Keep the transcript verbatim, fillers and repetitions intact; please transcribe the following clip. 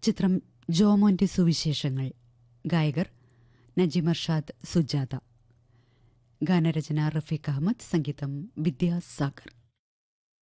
ചിത്രം ജോമോന്റെ സുവിശേഷങ്ങൾ. ഗായകർ നജീം അർഷാദ്, സുജാത. ഗാനരചന റഫീഖ് അഹമ്മദ്, സംഗീതം വിദ്യാസാഗർ.